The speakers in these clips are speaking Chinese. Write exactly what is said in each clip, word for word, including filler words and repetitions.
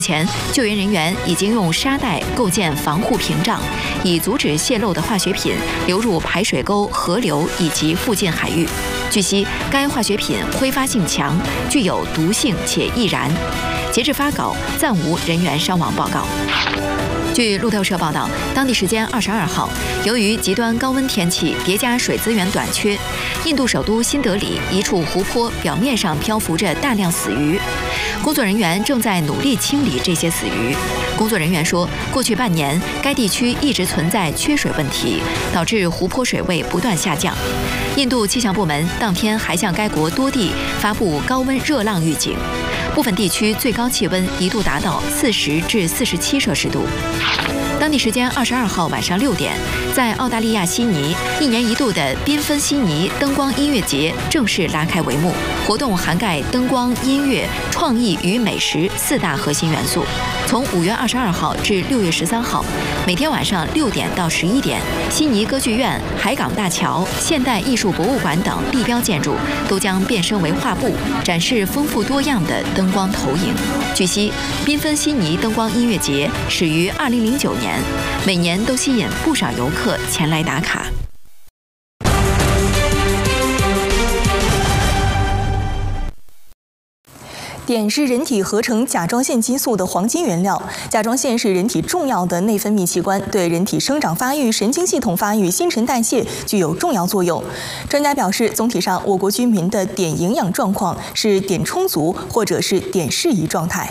前，救援人员已经用沙袋构建防护屏障，以阻止泄漏的化学品流入排水沟、河流以及附近海域。据悉，该化学品挥发性强，具有毒性且易燃。截至发稿，暂无人员伤亡报告。据路透社报道，当地时间二十二号，由于极端高温天气叠加水资源短缺，印度首都新德里一处湖泊表面上漂浮着大量死鱼，工作人员正在努力清理这些死鱼。工作人员说，过去半年该地区一直存在缺水问题，导致湖泊水位不断下降。印度气象部门当天还向该国多地发布高温热浪预警。部分地区最高气温一度达到四十至四十七摄氏度。当地时间二十二号晚上六点，在澳大利亚悉尼，一年一度的缤纷悉尼灯光音乐节正式拉开帷幕。活动涵盖灯光、音乐、创意与美食四大核心元素。从五月二十二号至六月十三号，每天晚上六点到十一点，悉尼歌剧院、海港大桥、现代艺术博物馆等地标建筑都将变身为画布，展示丰富多样的灯光投影。据悉，缤纷悉尼灯光音乐节始于二零零九年，每年都吸引不少游客前来打卡。 碘是人体合成甲状腺激素的黄金原料。甲状腺是人体重要的内分泌器官，对人体生长发育、神经系统发育、新陈代谢具有重要作用。专家表示，总体上，我国居民的碘营养状况是碘充足或者是碘适宜状态。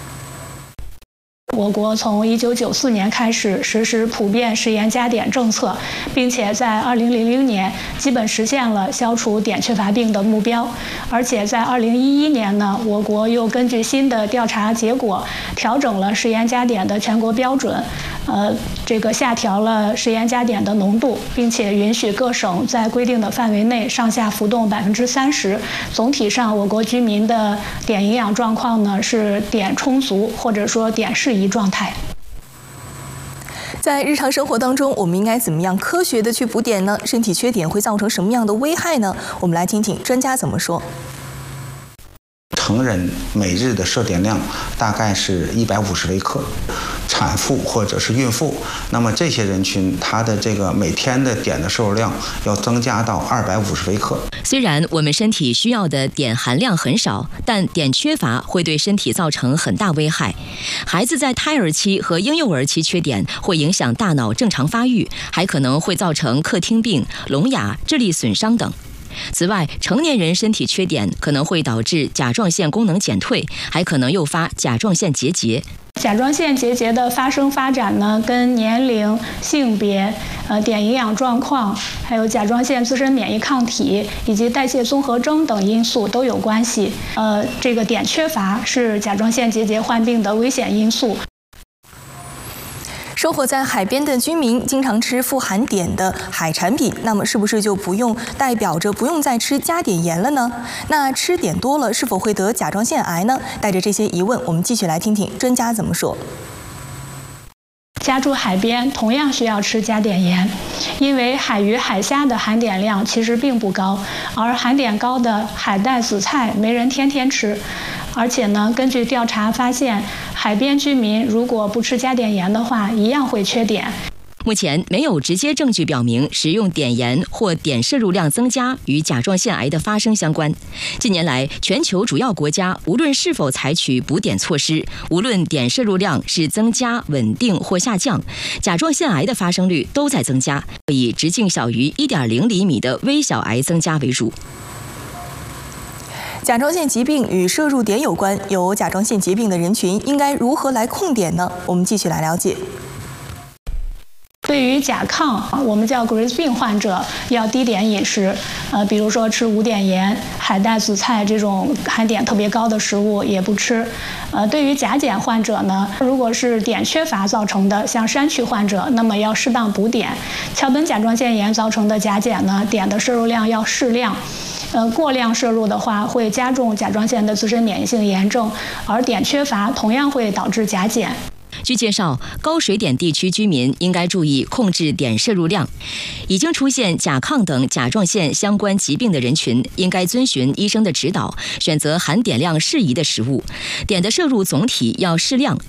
我国从一九九四年开始实施普遍食盐加碘政策，并且在二零零零年基本实现了消除碘缺乏病的目标。而且在二零一一年呢，我国又根据新的调查结果，调整了食盐加碘的全国标准，呃，这个下调了食盐加碘的浓度，并且允许各省在规定的范围内上下浮动百分之三十。总体上，我国居民的碘营养状况呢是碘充足或者说碘适宜状态。 在日常生活当中，我们应该怎么样科学的去补碘呢？身体缺碘会造成什么样的危害呢？我们来听听专家怎么说。 成人每日的摄碘量大概是一百五十微克，产妇或者是孕妇，那么这些人群他的这个每天的碘的摄入量要增加到二百五十微克。 虽然我们身体需要的碘含量很少，但碘缺乏会对身体造成很大危害。孩子在胎儿期和婴幼儿期缺碘会影响大脑正常发育，还可能会造成克汀病、聋哑、智力损伤等。此外，成年人身体缺碘可能会导致甲状腺功能减退，还可能诱发甲状腺结节。 甲状腺结节的发生发展呢，跟年龄、性别、呃碘营养状况，还有甲状腺自身免疫抗体以及代谢综合征等因素都有关系。呃，这个碘缺乏是甲状腺结节患病的危险因素。 生活在海边的居民经常吃富含碘的海产品，那么是不是就不用代表着不用再吃加碘盐了呢？那吃碘多了是否会得甲状腺癌呢？带着这些疑问，我们继续来听听专家怎么说。 家住海边同样需要吃加碘盐，因为海鱼、海虾的含碘量其实并不高，而含碘高的海带、紫菜没人天天吃。而且呢，根据调查发现，海边居民如果不吃加碘盐的话，一样会缺碘。 目前没有直接证据表明食用碘盐或碘摄入量增加与甲状腺癌的发生相关。近年来，全球主要国家无论是否采取补碘措施，无论碘摄入量是增加、稳定或下降，甲状腺癌的发生率都在增加，以直径小于 一点零厘米的微小癌增加为主。 甲状腺疾病与摄入碘有关，有甲状腺疾病的人群应该如何来控碘呢？我们继续来了解。 对于甲亢，我们叫 Graves 病患者，要低碘饮食，呃，比如说吃无碘盐、海带、紫菜这种含碘特别高的食物也不吃。呃，对于甲减患者呢，如果是碘缺乏造成的，像山区患者，那么要适当补碘。桥本甲状腺炎造成的甲减呢，碘的摄入量要适量。呃，过量摄入的话，会加重甲状腺的自身免疫性炎症，而碘缺乏同样会导致甲减。 据介绍，高水碘地区居民应该注意控制碘摄入量。已经出现甲亢等甲状腺相关疾病的人群，应该遵循医生的指导，选择含碘量适宜的食物。碘的摄入总体要适量，